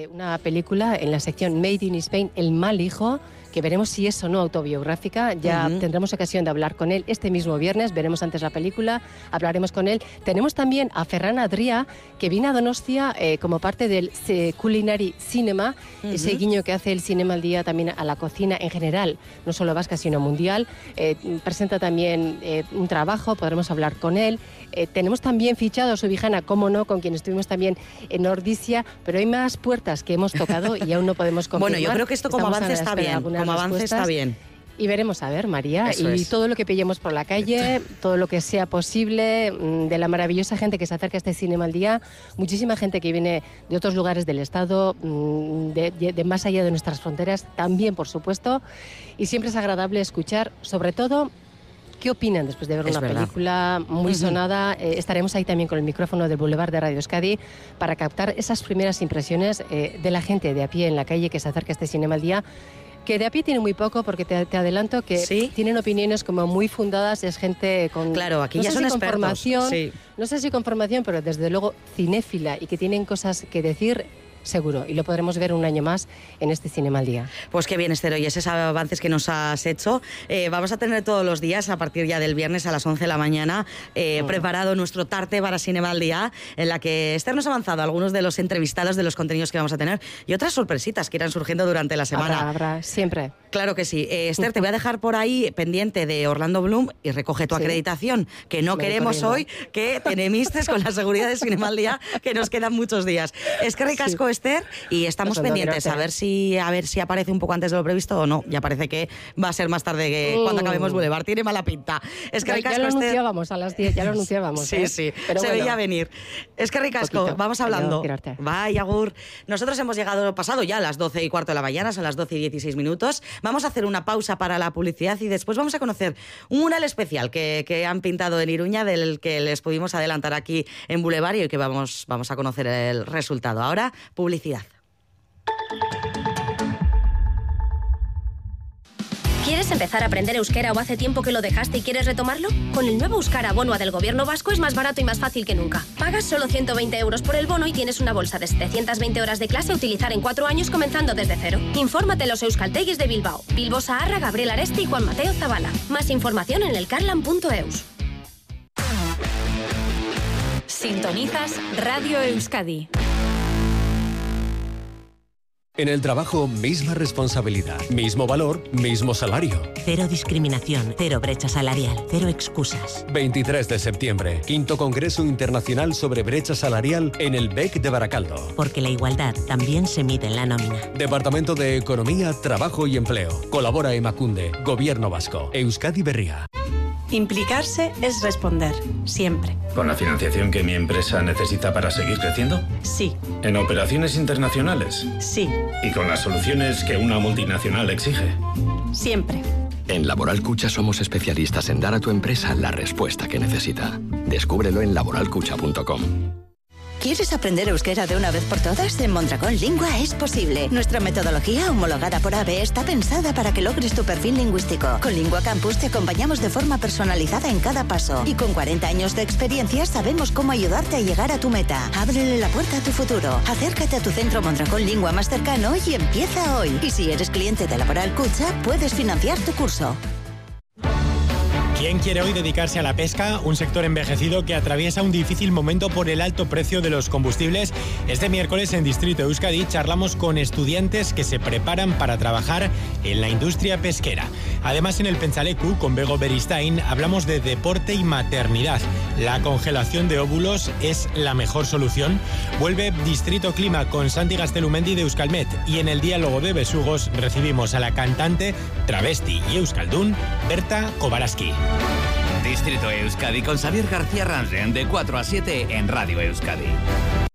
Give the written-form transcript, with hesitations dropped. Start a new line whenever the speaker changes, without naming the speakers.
una película en la sección Made in Spain, El mal hijo, que veremos si es o no autobiográfica. Ya tendremos ocasión de hablar con él este mismo viernes. Veremos antes la película, hablaremos con él. Tenemos también a Ferran Adrià, que viene a Donostia como parte del Culinary Cinema, ese guiño que hace el Cinema al Día también a la cocina en general, no solo vasca, sino mundial. Presenta también un trabajo, podremos hablar con él. Tenemos también fichado a Subijana, cómo no, con quien estuvimos también en Ordizia, pero hay más puertas que hemos tocado y aún no podemos confirmar.
Bueno, yo creo que esto como avance está bien. Como avance está bien.
Y veremos a ver, María, todo lo que pillemos por la calle, todo lo que sea posible, de la maravillosa gente que se acerca a este Cinema al Día, muchísima gente que viene de otros lugares del Estado, de más allá de nuestras fronteras, también, por supuesto, y siempre es agradable escuchar, sobre todo, ¿qué opinan después de ver una película muy sonada? Estaremos ahí también con el micrófono del Boulevard de Radio Euskadi para captar esas primeras impresiones de la gente de a pie en la calle que se acerca a este Cinema al Día, que de a pie tiene muy poco, porque te adelanto que tienen opiniones como muy fundadas, es gente con...
Claro, aquí ya son expertos.
No sé si con formación, pero desde luego cinéfila y que tienen cosas que decir... Seguro, y lo podremos ver un año más en este Cinema al Día.
Pues qué bien, Esther, y esos avances que nos has hecho. Vamos a tener todos los días, a partir ya del viernes a las 11 de la mañana, preparado nuestro Tarte para Cinema al Día, en la que Esther nos ha avanzado algunos de los entrevistados, de los contenidos que vamos a tener, y otras sorpresitas que irán surgiendo durante la semana.
Habrá, siempre.
Claro que sí. Esther, te voy a dejar por ahí pendiente de Orlando Bloom y recoge tu acreditación, que no queremos hoy que te enemistes con la seguridad de Cinema al Día, que nos quedan muchos días. Es que ricasco, Esther, y estamos pendientes a ver si aparece un poco antes de lo previsto o no. Ya parece que va a ser más tarde que cuando acabemos Boulevard. Tiene mala pinta. Es que ricasco,
ya lo anunciábamos a las 10, ya lo anunciábamos.
Sí, pero se veía venir. Es que ricasco, vamos hablando. Bye, agur. Nosotros hemos pasado ya a las 12:15 de la mañana, son las 12:16. Vamos a hacer una pausa para la publicidad y después vamos a conocer un mural especial que han pintado en Iruña, del que les pudimos adelantar aquí en Boulevard, y que vamos a conocer el resultado. Ahora, publicidad.
¿Quieres empezar a aprender euskera o hace tiempo que lo dejaste y quieres retomarlo? Con el nuevo Euskara Bonua del Gobierno vasco es más barato y más fácil que nunca. Pagas solo 120 euros por el bono y tienes una bolsa de 720 horas de clase a utilizar en 4 años comenzando desde cero. Infórmate en los euskaltegis de Bilbao, Bilbo Saharra, Gabriel Aresti y Juan Mateo Zabala. Más información en elcarlan.eus.
Sintonizas Radio Euskadi.
En el trabajo, misma responsabilidad, mismo valor, mismo salario.
Cero discriminación, cero brecha salarial, cero excusas.
23 de septiembre, 5º Congreso Internacional sobre Brecha Salarial en el BEC de Baracaldo.
Porque la igualdad también se mide en la nómina.
Departamento de Economía, Trabajo y Empleo. Colabora Emakunde, Gobierno Vasco, Euskadi Berria.
Implicarse es responder, siempre.
¿Con la financiación que mi empresa necesita para seguir creciendo?
Sí.
¿En operaciones internacionales?
Sí.
¿Y con las soluciones que una multinacional exige?
Siempre.
En Laboral Cucha somos especialistas en dar a tu empresa la respuesta que necesita. Descúbrelo en laboralcucha.com.
¿Quieres aprender euskera de una vez por todas? En Mondragón Lingua es posible. Nuestra metodología, homologada por AVE, está pensada para que logres tu perfil lingüístico. Con Lingua Campus te acompañamos de forma personalizada en cada paso. Y con 40 años de experiencia sabemos cómo ayudarte a llegar a tu meta. Ábrele la puerta a tu futuro. Acércate a tu centro Mondragón Lingua más cercano y empieza hoy. Y si eres cliente de Laboral Cucha, puedes financiar tu curso.
¿Quién quiere hoy dedicarse a la pesca? Un sector envejecido que atraviesa un difícil momento por el alto precio de los combustibles. Este miércoles en Distrito Euskadi charlamos con estudiantes que se preparan para trabajar en la industria pesquera. Además, en el Pentsaleku, con Bego Beristain, hablamos de deporte y maternidad. ¿La congelación de óvulos es la mejor solución? Vuelve Distrito Clima con Santi Gaztelumendi de Euskalmet. Y en el diálogo de besugos recibimos a la cantante, travesti y euskaldun, Berta Kobaraski.
Distrito Euskadi con Xavier García Rangen de 4 a 7 en Radio Euskadi.